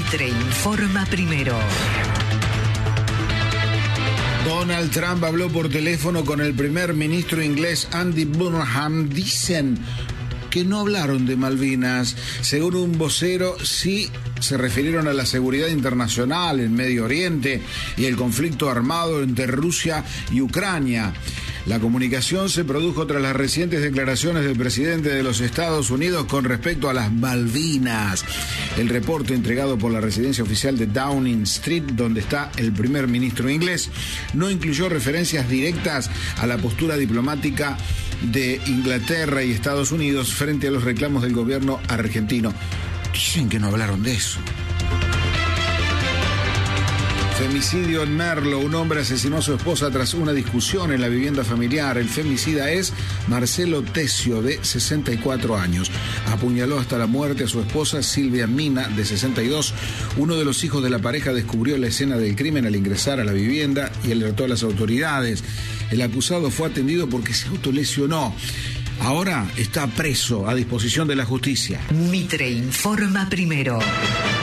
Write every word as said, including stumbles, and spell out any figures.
Mitre informa primero. Donald Trump habló por teléfono con el primer ministro inglés Andy Burnham. Dicen que no hablaron de Malvinas. Según un vocero, sí se refirieron a la seguridad internacional en Medio Oriente y el conflicto armado entre Rusia y Ucrania. La comunicación se produjo tras las recientes declaraciones del presidente de los Estados Unidos con respecto a las Malvinas. El reporte entregado por la residencia oficial de Downing Street, donde está el primer ministro inglés, no incluyó referencias directas a la postura diplomática de Inglaterra y Estados Unidos frente a los reclamos del gobierno argentino. Dicen que no hablaron de eso. Femicidio en Merlo. Un hombre asesinó a su esposa tras una discusión en la vivienda familiar. El femicida es Marcelo Tesio, de sesenta y cuatro años. Apuñaló hasta la muerte a su esposa Silvia Mina, de sesenta y dos. Uno de los hijos de la pareja descubrió la escena del crimen al ingresar a la vivienda y alertó a las autoridades. El acusado fue atendido porque se autolesionó. Ahora está preso a disposición de la justicia. Mitre informa primero.